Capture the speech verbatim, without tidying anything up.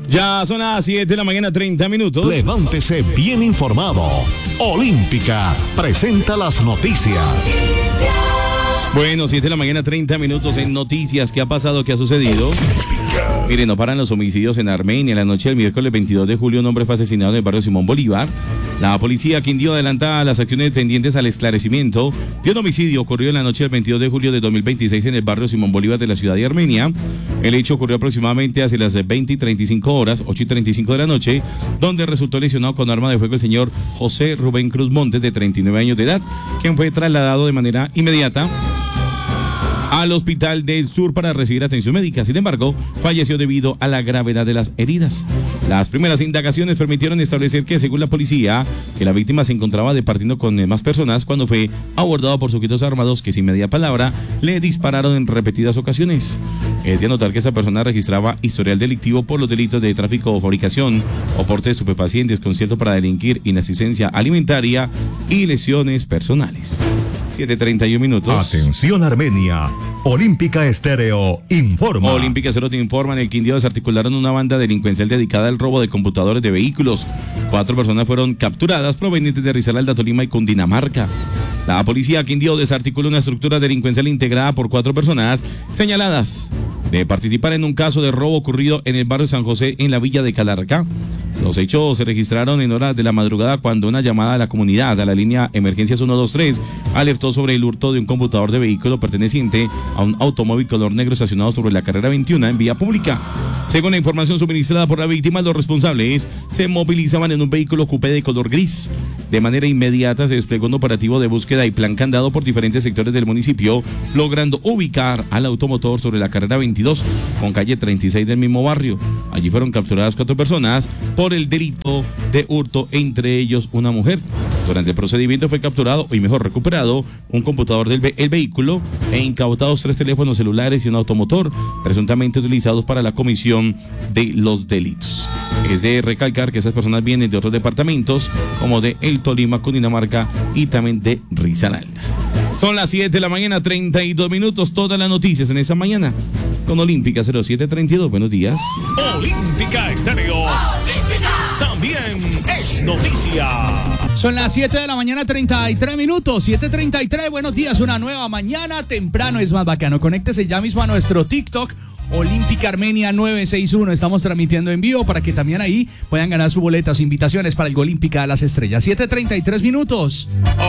Ya son las siete de la mañana, treinta minutos. Levántese bien informado. Olímpica presenta las noticias. Bueno, siete de la mañana, treinta minutos en noticias. ¿Qué ha pasado? ¿Qué ha sucedido? Miren, no paran los homicidios en Armenia. La noche del miércoles veintidós de julio, un hombre fue asesinado en el barrio Simón Bolívar. La policía Quindío adelanta las acciones tendientes al esclarecimiento de un homicidio ocurrido en la noche del veintidós de julio de dos mil veintiséis en el barrio Simón Bolívar de la ciudad de Armenia. El hecho ocurrió aproximadamente hacia las veinte y treinta y cinco horas, ocho y treinta y cinco de la noche, donde resultó lesionado con arma de fuego el señor José Rubén Cruz Montes, de treinta y nueve años de edad, quien fue trasladado de manera inmediata al Hospital del Sur para recibir atención médica. Sin embargo, falleció debido a la gravedad de las heridas. Las primeras indagaciones permitieron establecer que, según la policía, que la víctima se encontraba departiendo con más personas cuando fue abordado por sujetos armados que, sin media palabra, le dispararon en repetidas ocasiones. Es de notar que esa persona registraba historial delictivo por los delitos de tráfico o fabricación o porte de estupefacientes, concierto para delinquir, inasistencia alimentaria y lesiones personales. siete treinta y uno minutos. Atención Armenia. Olímpica Estéreo informa. Olímpica Estéreo te informa. En el Quindío desarticularon una banda delincuencial dedicada al robo de computadores de vehículos. Cuatro personas fueron capturadas provenientes de Risaralda, Tolima y Cundinamarca. La policía Quindío desarticuló una estructura delincuencial integrada por cuatro personas señaladas de participar en un caso de robo ocurrido en el barrio San José, en la villa de Calarcá. Los hechos se registraron en horas de la madrugada cuando una llamada a la comunidad a la línea Emergencias ciento veintitrés alertó sobre el hurto de un computador de vehículo perteneciente a un automóvil color negro estacionado sobre la carrera veintiuno en vía pública. Según la información suministrada por la víctima, los responsables se movilizaban en un vehículo coupé de color gris. De manera inmediata se desplegó un operativo de búsqueda y plan candado por diferentes sectores del municipio, logrando ubicar al automotor sobre la carrera veintidós con calle treinta y seis del mismo barrio. Allí fueron capturadas cuatro personas por el delito de hurto, entre ellos una mujer. Durante el procedimiento fue capturado, y mejor recuperado, un computador del ve- el vehículo e incautados tres teléfonos celulares y un automotor, presuntamente utilizados para la comisión de los delitos. Es de recalcar que esas personas vienen de otros departamentos, como de El Tolima, Cundinamarca y también de Risaralda. Son las siete de la mañana, treinta y dos minutos. Todas las noticias en esa mañana con Olímpica cero siete treinta y dos. Buenos días. Olímpica Estéreo. Olímpica también es noticia. Son las siete de la mañana, treinta y tres minutos. siete treinta y tres. Buenos días. Una nueva mañana. Temprano es más bacano. Conéctese ya mismo a nuestro TikTok. Olímpica Armenia nueve seis uno. Estamos transmitiendo en vivo para que también ahí puedan ganar sus boletas, invitaciones para el Olímpica de las Estrellas. siete treinta y tres minutos.